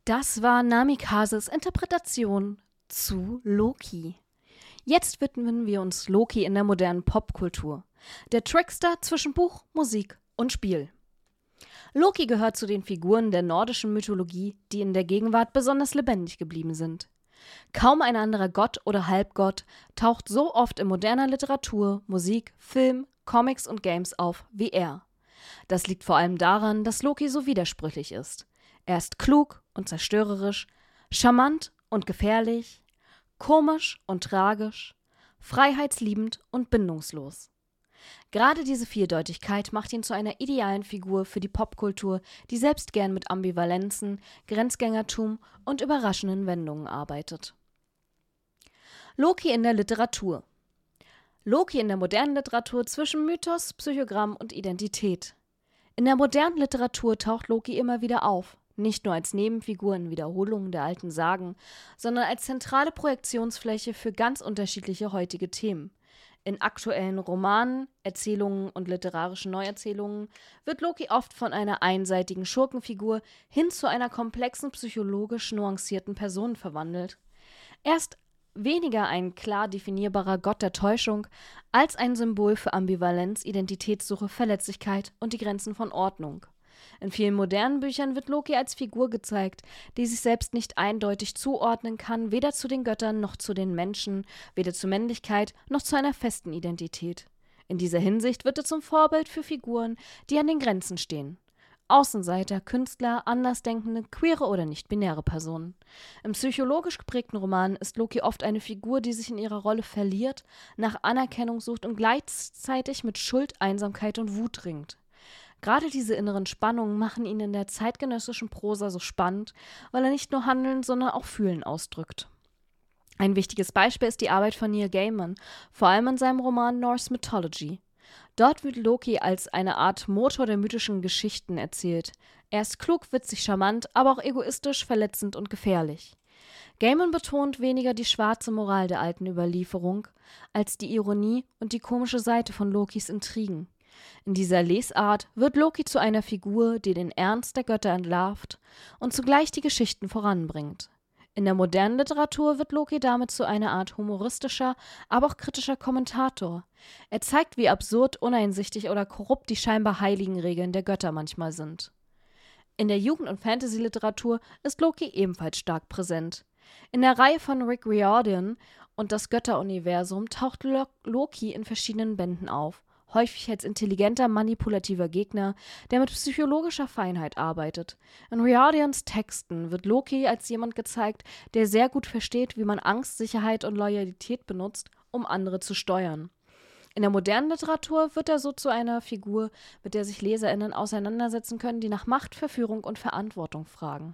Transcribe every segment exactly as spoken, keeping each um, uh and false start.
Das war Namikases Interpretation zu Loki. Jetzt widmen wir uns Loki in der modernen Popkultur. Der Trickster zwischen Buch, Musik und Spiel. Loki gehört zu den Figuren der nordischen Mythologie, die in der Gegenwart besonders lebendig geblieben sind. Kaum ein anderer Gott oder Halbgott taucht so oft in moderner Literatur, Musik, Film, Comics und Games auf wie er. Das liegt vor allem daran, dass Loki so widersprüchlich ist. Er ist klug und zerstörerisch, charmant und gefährlich, komisch und tragisch, freiheitsliebend und bindungslos. Gerade diese Vielseitigkeit macht ihn zu einer idealen Figur für die Popkultur, die selbst gern mit Ambivalenzen, Grenzgängertum und überraschenden Wendungen arbeitet. Loki in der Literatur. Loki in der modernen Literatur zwischen Mythos, Psychogramm und Identität. In der modernen Literatur taucht Loki immer wieder auf, nicht nur als Nebenfigur in Wiederholungen der alten Sagen, sondern als zentrale Projektionsfläche für ganz unterschiedliche heutige Themen. In aktuellen Romanen, Erzählungen und literarischen Neuerzählungen wird Loki oft von einer einseitigen Schurkenfigur hin zu einer komplexen, psychologisch nuancierten Person verwandelt. Er ist weniger ein klar definierbarer Gott der Täuschung, als ein Symbol für Ambivalenz, Identitätssuche, Verletzlichkeit und die Grenzen von Ordnung. In vielen modernen Büchern wird Loki als Figur gezeigt, die sich selbst nicht eindeutig zuordnen kann, weder zu den Göttern noch zu den Menschen, weder zur Männlichkeit noch zu einer festen Identität. In dieser Hinsicht wird er zum Vorbild für Figuren, die an den Grenzen stehen. Außenseiter, Künstler, Andersdenkende, queere oder nicht-binäre Personen. Im psychologisch geprägten Roman ist Loki oft eine Figur, die sich in ihrer Rolle verliert, nach Anerkennung sucht und gleichzeitig mit Schuld, Einsamkeit und Wut ringt. Gerade diese inneren Spannungen machen ihn in der zeitgenössischen Prosa so spannend, weil er nicht nur Handeln, sondern auch Fühlen ausdrückt. Ein wichtiges Beispiel ist die Arbeit von Neil Gaiman, vor allem in seinem Roman Norse Mythology. Dort wird Loki als eine Art Motor der mythischen Geschichten erzählt. Er ist klug, witzig, charmant, aber auch egoistisch, verletzend und gefährlich. Gaiman betont weniger die schwarze Moral der alten Überlieferung, als die Ironie und die komische Seite von Lokis Intrigen. In dieser Lesart wird Loki zu einer Figur, die den Ernst der Götter entlarvt und zugleich die Geschichten voranbringt. In der modernen Literatur wird Loki damit zu einer Art humoristischer, aber auch kritischer Kommentator. Er zeigt, wie absurd, uneinsichtig oder korrupt die scheinbar heiligen Regeln der Götter manchmal sind. In der Jugend- und Fantasy-Literatur ist Loki ebenfalls stark präsent. In der Reihe von Rick Riordan und das Götteruniversum taucht Loki in verschiedenen Bänden auf, häufig als intelligenter, manipulativer Gegner, der mit psychologischer Feinheit arbeitet. In Riordans Texten wird Loki als jemand gezeigt, der sehr gut versteht, wie man Angst, Sicherheit und Loyalität benutzt, um andere zu steuern. In der modernen Literatur wird er so zu einer Figur, mit der sich LeserInnen auseinandersetzen können, die nach Macht, Verführung und Verantwortung fragen.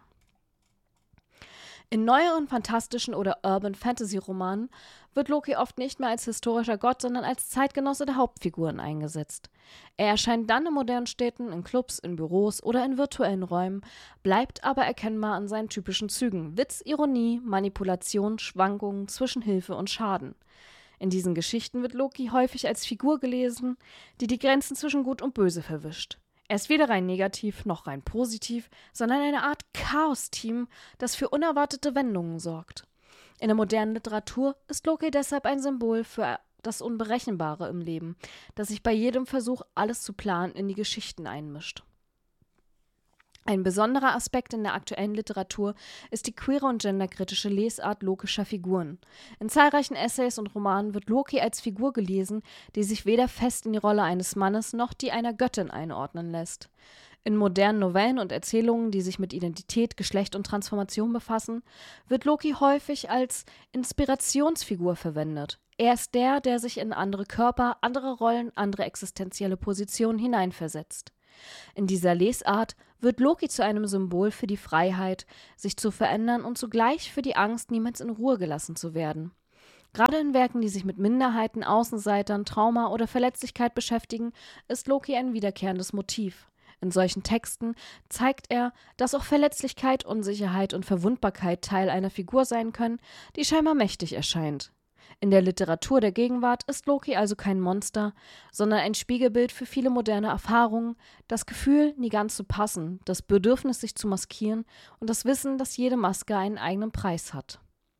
In neueren fantastischen oder Urban-Fantasy-Romanen wird Loki oft nicht mehr als historischer Gott, sondern als Zeitgenosse der Hauptfiguren eingesetzt. Er erscheint dann in modernen Städten, in Clubs, in Büros oder in virtuellen Räumen, bleibt aber erkennbar an seinen typischen Zügen: Witz, Ironie, Manipulation, Schwankungen zwischen Hilfe und Schaden. In diesen Geschichten wird Loki häufig als Figur gelesen, die die Grenzen zwischen Gut und Böse verwischt. Er ist weder rein negativ noch rein positiv, sondern eine Art Chaos-Team, das für unerwartete Wendungen sorgt. In der modernen Literatur ist Loki deshalb ein Symbol für das Unberechenbare im Leben, das sich bei jedem Versuch, alles zu planen, in die Geschichten einmischt. Ein besonderer Aspekt in der aktuellen Literatur ist die queere und genderkritische Lesart logischer Figuren. In zahlreichen Essays und Romanen wird Loki als Figur gelesen, die sich weder fest in die Rolle eines Mannes noch die einer Göttin einordnen lässt. In modernen Novellen und Erzählungen, die sich mit Identität, Geschlecht und Transformation befassen, wird Loki häufig als Inspirationsfigur verwendet. Er ist der, der sich in andere Körper, andere Rollen, andere existenzielle Positionen hineinversetzt. In dieser Lesart wird Loki zu einem Symbol für die Freiheit, sich zu verändern und zugleich für die Angst, niemals in Ruhe gelassen zu werden. Gerade in Werken, die sich mit Minderheiten, Außenseitern, Trauma oder Verletzlichkeit beschäftigen, ist Loki ein wiederkehrendes Motiv. In solchen Texten zeigt er, dass auch Verletzlichkeit, Unsicherheit und Verwundbarkeit Teil einer Figur sein können, die scheinbar mächtig erscheint. In der Literatur der Gegenwart ist Loki also kein Monster, sondern ein Spiegelbild für viele moderne Erfahrungen, das Gefühl, nie ganz zu passen, das Bedürfnis, sich zu maskieren und das Wissen, dass jede Maske einen eigenen Preis hat.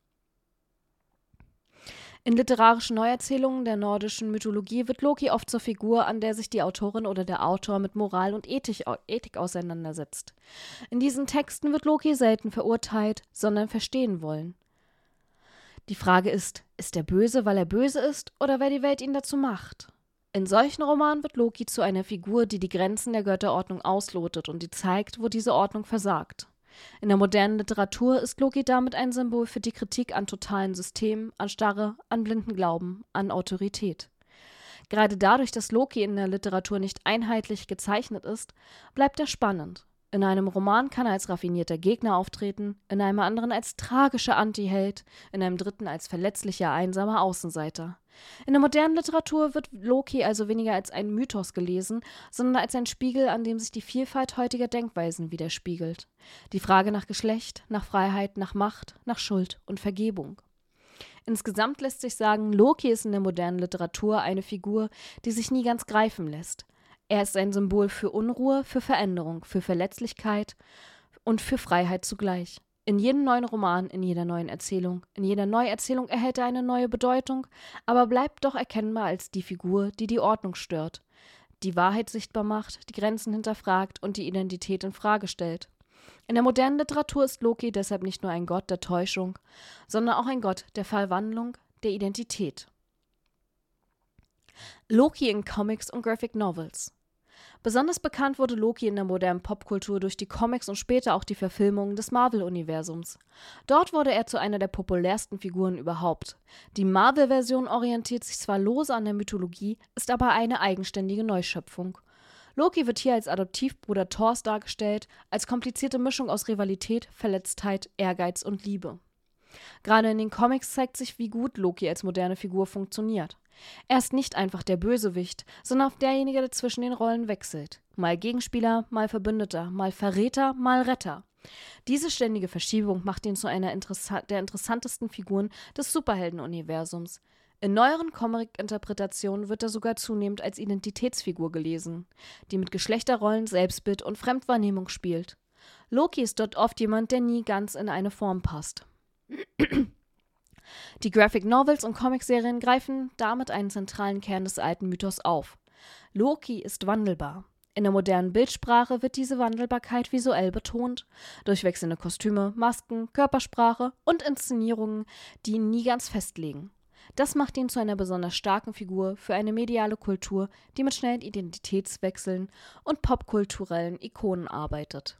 In literarischen Neuerzählungen der nordischen Mythologie wird Loki oft zur Figur, an der sich die Autorin oder der Autor mit Moral und Ethik, Ethik auseinandersetzt. In diesen Texten wird Loki selten verurteilt, sondern verstehen wollen. Die Frage ist, ist er böse, weil er böse ist, oder weil die Welt ihn dazu macht? In solchen Romanen wird Loki zu einer Figur, die die Grenzen der Götterordnung auslotet und die zeigt, wo diese Ordnung versagt. In der modernen Literatur ist Loki damit ein Symbol für die Kritik an totalen Systemen, an Starre, an blinden Glauben, an Autorität. Gerade dadurch, dass Loki in der Literatur nicht einheitlich gezeichnet ist, bleibt er spannend. In einem Roman kann er als raffinierter Gegner auftreten, in einem anderen als tragischer Antiheld, in einem dritten als verletzlicher, einsamer Außenseiter. In der modernen Literatur wird Loki also weniger als ein Mythos gelesen, sondern als ein Spiegel, an dem sich die Vielfalt heutiger Denkweisen widerspiegelt. Die Frage nach Geschlecht, nach Freiheit, nach Macht, nach Schuld und Vergebung. Insgesamt lässt sich sagen, Loki ist in der modernen Literatur eine Figur, die sich nie ganz greifen lässt. Er ist ein Symbol für Unruhe, für Veränderung, für Verletzlichkeit und für Freiheit zugleich. In jedem neuen Roman, in jeder neuen Erzählung, in jeder Neuerzählung erhält er eine neue Bedeutung, aber bleibt doch erkennbar als die Figur, die die Ordnung stört, die Wahrheit sichtbar macht, die Grenzen hinterfragt und die Identität in Frage stellt. In der modernen Literatur ist Loki deshalb nicht nur ein Gott der Täuschung, sondern auch ein Gott der Verwandlung, der Identität. Loki in Comics und Graphic Novels. Besonders bekannt wurde Loki in der modernen Popkultur durch die Comics und später auch die Verfilmungen des Marvel-Universums. Dort wurde er zu einer der populärsten Figuren überhaupt. Die Marvel-Version orientiert sich zwar lose an der Mythologie, ist aber eine eigenständige Neuschöpfung. Loki wird hier als Adoptivbruder Thors dargestellt, als komplizierte Mischung aus Rivalität, Verletztheit, Ehrgeiz und Liebe. Gerade in den Comics zeigt sich, wie gut Loki als moderne Figur funktioniert. Er ist nicht einfach der Bösewicht, sondern auch derjenige, der zwischen den Rollen wechselt. Mal Gegenspieler, mal Verbündeter, mal Verräter, mal Retter. Diese ständige Verschiebung macht ihn zu einer interessa- der interessantesten Figuren des Superhelden-Universums. In neueren Comic-Interpretationen wird er sogar zunehmend als Identitätsfigur gelesen, die mit Geschlechterrollen, Selbstbild und Fremdwahrnehmung spielt. Loki ist dort oft jemand, der nie ganz in eine Form passt. Die Graphic Novels und Comicserien greifen damit einen zentralen Kern des alten Mythos auf. Loki ist wandelbar. In der modernen Bildsprache wird diese Wandelbarkeit visuell betont, durch wechselnde Kostüme, Masken, Körpersprache und Inszenierungen, die ihn nie ganz festlegen. Das macht ihn zu einer besonders starken Figur für eine mediale Kultur, die mit schnellen Identitätswechseln und popkulturellen Ikonen arbeitet.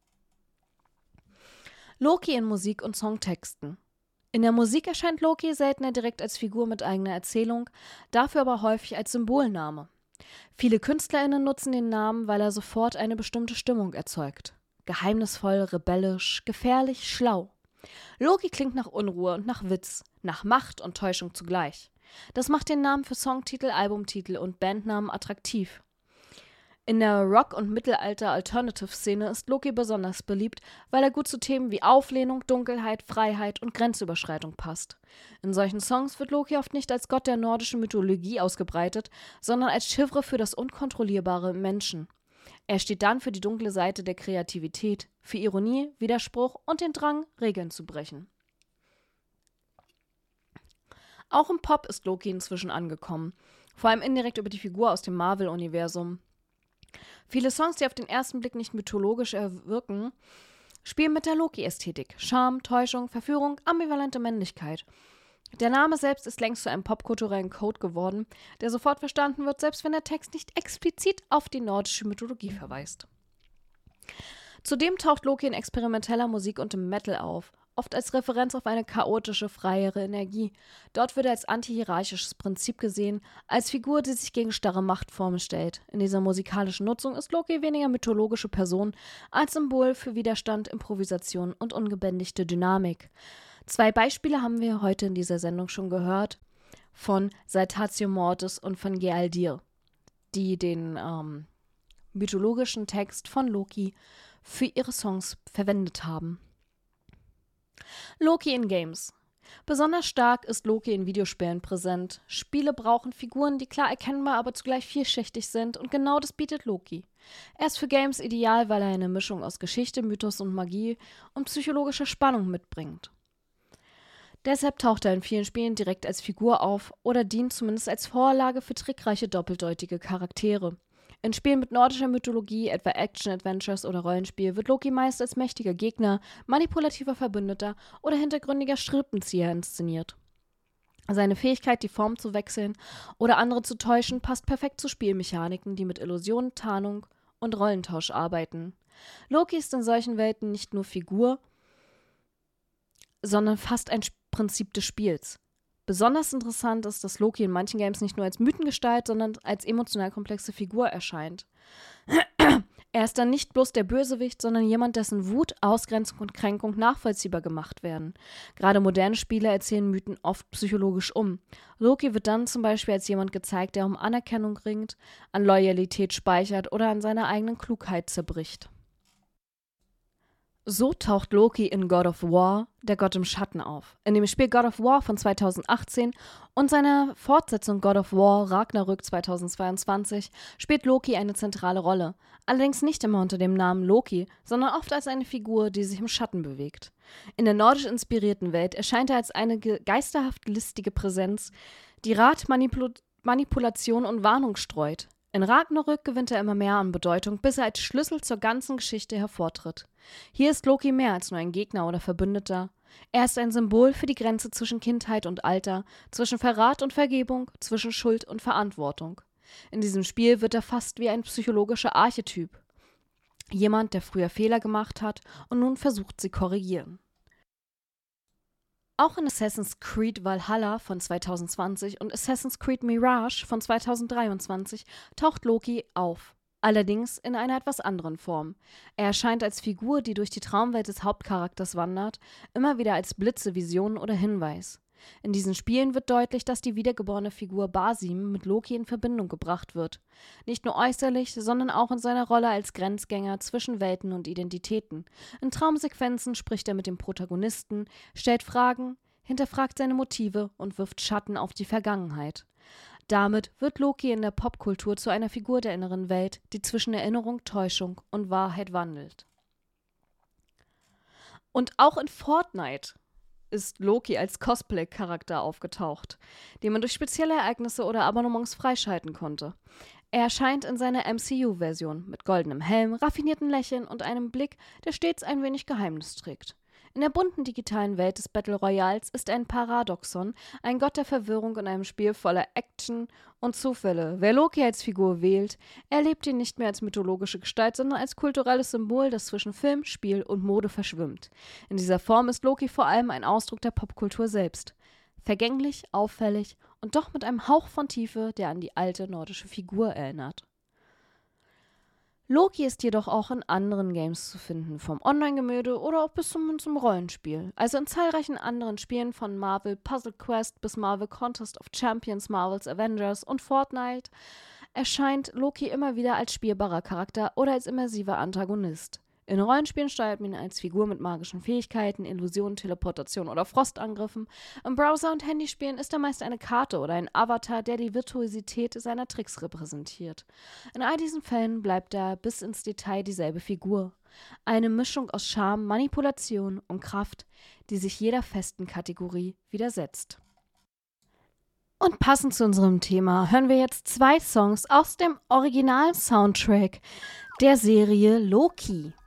Loki in Musik und Songtexten. In der Musik erscheint Loki seltener direkt als Figur mit eigener Erzählung, dafür aber häufig als Symbolname. Viele KünstlerInnen nutzen den Namen, weil er sofort eine bestimmte Stimmung erzeugt. Geheimnisvoll, rebellisch, gefährlich, schlau. Loki klingt nach Unruhe und nach Witz, nach Macht und Täuschung zugleich. Das macht den Namen für Songtitel, Albumtitel und Bandnamen attraktiv. In der Rock- und Mittelalter-Alternative-Szene ist Loki besonders beliebt, weil er gut zu Themen wie Auflehnung, Dunkelheit, Freiheit und Grenzüberschreitung passt. In solchen Songs wird Loki oft nicht als Gott der nordischen Mythologie ausgebreitet, sondern als Chiffre für das Unkontrollierbare im Menschen. Er steht dann für die dunkle Seite der Kreativität, für Ironie, Widerspruch und den Drang, Regeln zu brechen. Auch im Pop ist Loki inzwischen angekommen, vor allem indirekt über die Figur aus dem Marvel-Universum. Viele Songs, die auf den ersten Blick nicht mythologisch wirken, spielen mit der Loki-Ästhetik. Charme, Täuschung, Verführung, ambivalente Männlichkeit. Der Name selbst ist längst zu einem popkulturellen Code geworden, der sofort verstanden wird, selbst wenn der Text nicht explizit auf die nordische Mythologie verweist. Zudem taucht Loki in experimenteller Musik und im Metal auf, oft als Referenz auf eine chaotische, freiere Energie. Dort wird er als antihierarchisches Prinzip gesehen, als Figur, die sich gegen starre Machtformen stellt. In dieser musikalischen Nutzung ist Loki weniger mythologische Person als Symbol für Widerstand, Improvisation und ungebändigte Dynamik. Zwei Beispiele haben wir heute in dieser Sendung schon gehört, von Saltatio Mortis und von Gealdir, die den ähm, mythologischen Text von Loki für ihre Songs verwendet haben. Loki in Games. Besonders stark ist Loki in Videospielen präsent. Spiele brauchen Figuren, die klar erkennbar, aber zugleich vielschichtig sind, und genau das bietet Loki. Er ist für Games ideal, weil er eine Mischung aus Geschichte, Mythos und Magie und psychologischer Spannung mitbringt. Deshalb taucht er in vielen Spielen direkt als Figur auf oder dient zumindest als Vorlage für trickreiche doppeldeutige Charaktere. In Spielen mit nordischer Mythologie, etwa Action-Adventures oder Rollenspiel, wird Loki meist als mächtiger Gegner, manipulativer Verbündeter oder hintergründiger Strippenzieher inszeniert. Seine Fähigkeit, die Form zu wechseln oder andere zu täuschen, passt perfekt zu Spielmechaniken, die mit Illusion, Tarnung und Rollentausch arbeiten. Loki ist in solchen Welten nicht nur Figur, sondern fast ein Prinzip des Spiels. Besonders interessant ist, dass Loki in manchen Games nicht nur als Mythengestalt, sondern als emotional komplexe Figur erscheint. Er ist dann nicht bloß der Bösewicht, sondern jemand, dessen Wut, Ausgrenzung und Kränkung nachvollziehbar gemacht werden. Gerade moderne Spiele erzählen Mythen oft psychologisch um. Loki wird dann zum Beispiel als jemand gezeigt, der um Anerkennung ringt, an Loyalität speichert oder an seiner eigenen Klugheit zerbricht. So taucht Loki in God of War, der Gott im Schatten, auf. In dem Spiel God of War von zweitausendachtzehn und seiner Fortsetzung God of War Ragnarök zweitausendzweiundzwanzig spielt Loki eine zentrale Rolle. Allerdings nicht immer unter dem Namen Loki, sondern oft als eine Figur, die sich im Schatten bewegt. In der nordisch inspirierten Welt erscheint er als eine geisterhaft listige Präsenz, die Rat, Manipul- Manipulation und Warnung streut. In Ragnarök gewinnt er immer mehr an Bedeutung, bis er als Schlüssel zur ganzen Geschichte hervortritt. Hier ist Loki mehr als nur ein Gegner oder Verbündeter. Er ist ein Symbol für die Grenze zwischen Kindheit und Alter, zwischen Verrat und Vergebung, zwischen Schuld und Verantwortung. In diesem Spiel wird er fast wie ein psychologischer Archetyp. Jemand, der früher Fehler gemacht hat und nun versucht, sie korrigieren. Auch in Assassin's Creed Valhalla von zweitausendzwanzig und Assassin's Creed Mirage von zweitausenddreiundzwanzig taucht Loki auf. Allerdings in einer etwas anderen Form. Er erscheint als Figur, die durch die Traumwelt des Hauptcharakters wandert, immer wieder als Blitze, Vision oder Hinweis. In diesen Spielen wird deutlich, dass die wiedergeborene Figur Basim mit Loki in Verbindung gebracht wird. Nicht nur äußerlich, sondern auch in seiner Rolle als Grenzgänger zwischen Welten und Identitäten. In Traumsequenzen spricht er mit dem Protagonisten, stellt Fragen, hinterfragt seine Motive und wirft Schatten auf die Vergangenheit. Damit wird Loki in der Popkultur zu einer Figur der inneren Welt, die zwischen Erinnerung, Täuschung und Wahrheit wandelt. Und auch in Fortnite ist Loki als Cosplay-Charakter aufgetaucht, den man durch spezielle Ereignisse oder Abonnements freischalten konnte. Er erscheint in seiner M C U-Version mit goldenem Helm, raffinierten Lächeln und einem Blick, der stets ein wenig Geheimnis trägt. In der bunten digitalen Welt des Battle Royals ist er ein Paradoxon, ein Gott der Verwirrung in einem Spiel voller Action und Zufälle. Wer Loki als Figur wählt, erlebt ihn nicht mehr als mythologische Gestalt, sondern als kulturelles Symbol, das zwischen Film, Spiel und Mode verschwimmt. In dieser Form ist Loki vor allem ein Ausdruck der Popkultur selbst. Vergänglich, auffällig und doch mit einem Hauch von Tiefe, der an die alte nordische Figur erinnert. Loki ist jedoch auch in anderen Games zu finden, vom Online-Gemälde oder auch bis zum, zum Rollenspiel. Also in zahlreichen anderen Spielen von Marvel Puzzle Quest bis Marvel Contest of Champions, Marvel's Avengers und Fortnite erscheint Loki immer wieder als spielbarer Charakter oder als immersiver Antagonist. In Rollenspielen steuert man ihn als Figur mit magischen Fähigkeiten, Illusionen, Teleportation oder Frostangriffen. Im Browser- und Handyspielen ist er meist eine Karte oder ein Avatar, der die Virtuosität seiner Tricks repräsentiert. In all diesen Fällen bleibt er bis ins Detail dieselbe Figur. Eine Mischung aus Charme, Manipulation und Kraft, die sich jeder festen Kategorie widersetzt. Und passend zu unserem Thema hören wir jetzt zwei Songs aus dem Original-Soundtrack der Serie Loki.